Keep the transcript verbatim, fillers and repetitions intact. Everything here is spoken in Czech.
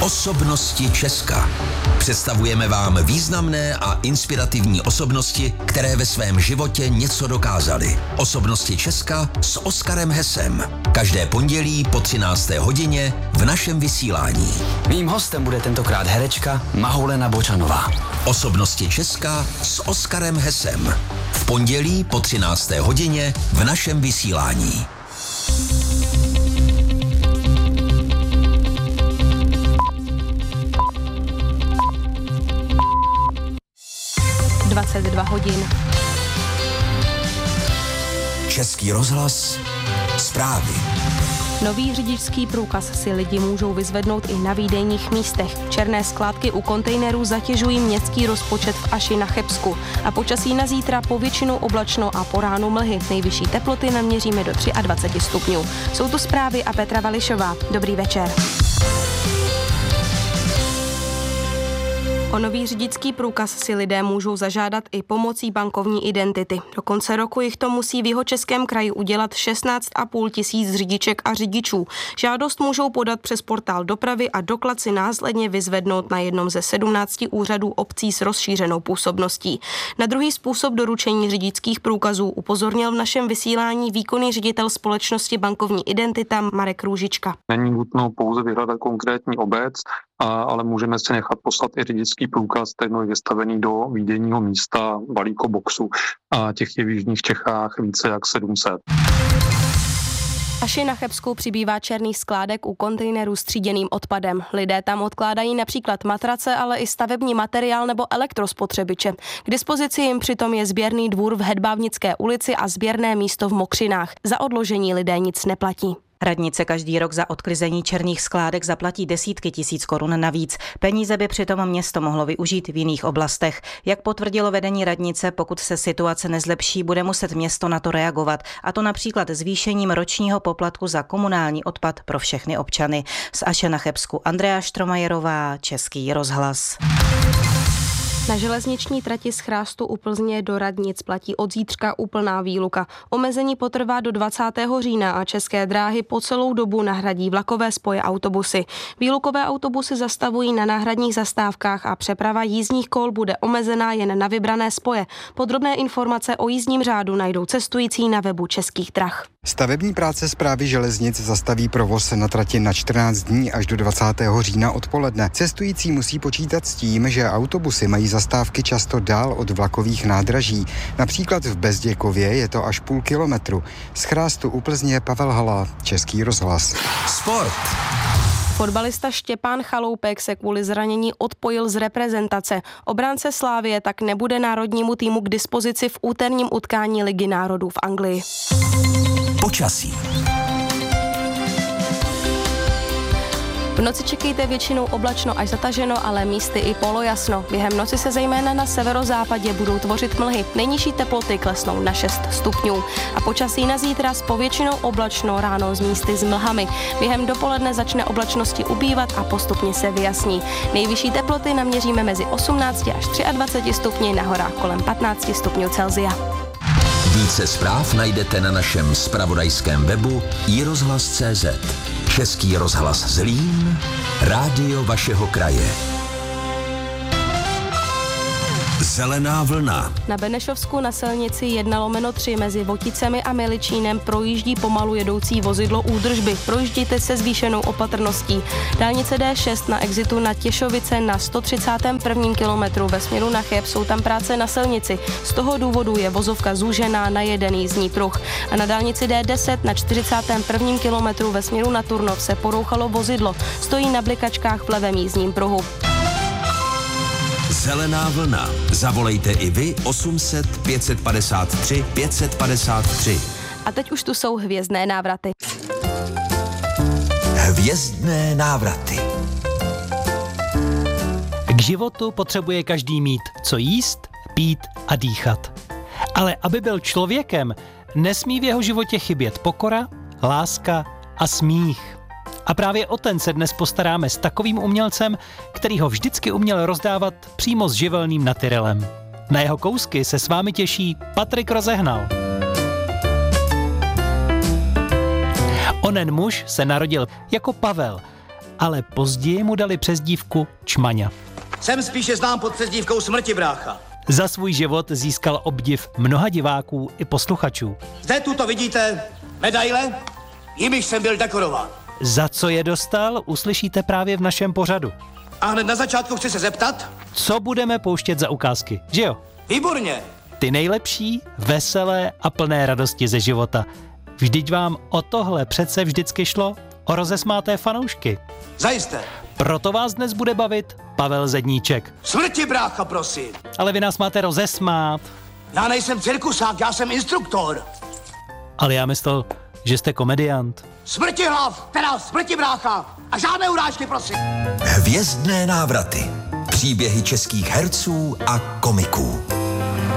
Osobnosti Česka. Představujeme vám významné a inspirativní osobnosti, které ve svém životě něco dokázaly. Osobnosti Česka s Oskarem Hesem. Každé pondělí po třinácté hodině v našem vysílání. Mým hostem bude tentokrát herečka Mahulena Bočanová. Osobnosti Česka s Oskarem Hesem. V pondělí po třinácté hodině v našem vysílání. dvacet dva hodin. Český rozhlas, zprávy. Nový řidičský průkaz si lidi můžou vyzvednout i na výdejních místech. Černé skládky u kontejnerů zatěžují městský rozpočet v Aši na Chebsku. A počasí na zítra povětšinou oblačno a po ránu mlhy. Nejvyšší teploty naměříme do dvacet tři stupňů. Jsou tu zprávy a Petra Vališová. Dobrý večer. O nový řidičský průkaz si lidé můžou zažádat i pomocí bankovní identity. Do konce roku jich to musí v Jihočeském kraji udělat šestnáct a půl tisíc řidiček a řidičů. Žádost můžou podat přes portál dopravy a doklad si následně vyzvednout na jednom ze sedmnácti úřadů obcí s rozšířenou působností. Na druhý způsob doručení řidičských průkazů upozornil v našem vysílání výkonný ředitel společnosti Bankovní identita Marek Růžička. Není nutno pouze vyhledat konkrétní obec, ale můžeme si nechat poslat i řidičský průkaz, který je vystavený do výdejního místa balíko boxu. A těch je v jižních Čechách více jak sedm set. Aši na Chebsku přibývá černých skládek u kontejnerů s tříděným odpadem. Lidé tam odkládají například matrace, ale i stavební materiál nebo elektrospotřebiče. K dispozici jim přitom je sběrný dvůr v Hedbávnické ulici a sběrné místo v Mokřinách. Za odložení lidé nic neplatí. Radnice každý rok za odklizení černých skládek zaplatí desítky tisíc korun navíc. Peníze by přitom město mohlo využít v jiných oblastech. Jak potvrdilo vedení radnice, pokud se situace nezlepší, bude muset město na to reagovat. A to například zvýšením ročního poplatku za komunální odpad pro všechny občany. Z Aše na Chebsku Andrea Štromajerová, Český rozhlas. Na železniční trati z Chrástu u Plzně do Radnic platí od zítřka úplná výluka. Omezení potrvá do dvacátého října a České dráhy po celou dobu nahradí vlakové spoje autobusy. Výlukové autobusy zastavují na náhradních zastávkách a přeprava jízdních kol bude omezená jen na vybrané spoje. Podrobné informace o jízdním řádu najdou cestující na webu Českých drah. Stavební práce Správy železnic zastaví provoz na trati na čtrnáct dní až do dvacátého října odpoledne. Cestující musí počítat s tím, že autobusy mají zastávky často dál od vlakových nádraží. Například v Bezděkově je to až půl kilometru. Z Chrástu u Plzně Pavel Hala, Český rozhlas. Sport. Fotbalista Štěpán Chaloupek se kvůli zranění odpojil z reprezentace. Obránce Slávie tak nebude národnímu týmu k dispozici v úterním utkání Ligy národů v Anglii. Počasí. V noci čekejte většinou oblačno až zataženo, ale místy i polojasno. Během noci se zejména na severozápadě budou tvořit mlhy. Nejnižší teploty klesnou na šest stupňů. A počasí na zítra s povětšinou oblačno, ráno z místy s mlhami. Během dopoledne začne oblačnosti ubývat a postupně se vyjasní. Nejvyšší teploty naměříme mezi osmnáct až dvacet tři stupni, na horách kolem patnáct stupňů Celsia. Více zpráv najdete na našem zpravodajském webu i rozhlas tečka cé zet. Český rozhlas Zlín, rádio vašeho kraje. Zelená vlna. Na Benešovsku na silnici jedna lomeno tři mezi Voticemi a Miličínem projíždí pomalu jedoucí vozidlo údržby. Projíždějte se zvýšenou opatrností. Dálnice dé šest na exitu na Těšovice na sto třicátém prvním kilometru ve směru na Cheb jsou tam práce na silnici. Z toho důvodu je vozovka zúžená na jeden jízdní pruh. A na dálnici dé deset na čtyřicátém prvním kilometru ve směru na Turnov se porouchalo vozidlo. Stojí na blikačkách v levém jízdním pruhu. Zelená vlna. Zavolejte i vy osm set pět set padesát tři pět set padesát tři. A teď už tu jsou hvězdné návraty. Hvězdné návraty. K životu potřebuje každý mít co jíst, pít a dýchat. Ale aby byl člověkem, nesmí v jeho životě chybět pokora, láska a smích. A právě o ten se dnes postaráme s takovým umělcem, který ho vždycky uměl rozdávat přímo s živelným natyrelem. Na jeho kousky se s vámi těší Patrik Rozehnal. Onen muž se narodil jako Pavel ale později mu dali přezdívku Čmaňa. Jsem spíše znám pod přezdívkou Smrti brácha. Za svůj život získal obdiv mnoha diváků i posluchačů. Zde tuto vidíte medaile, jimiž jsem byl dekorován. Za co je dostal, uslyšíte právě v našem pořadu. A hned na začátku chci se zeptat, co budeme pouštět za ukázky, že jo? Výborně. Ty nejlepší, veselé a plné radosti ze života. Vždyť vám o tohle přece vždycky šlo, o rozesmáté fanoušky. Zajisté. Proto vás dnes bude bavit Pavel Zedníček. Smrti brácha, prosím. Ale vy nás máte rozesmát. Já nejsem cirkusák, já jsem instruktor. Ale já myslel, že jste komediant. Smrti hlav, teda smrti brácha. A žádné urážky, prosím. Hvězdné návraty. Příběhy českých herců a komiků.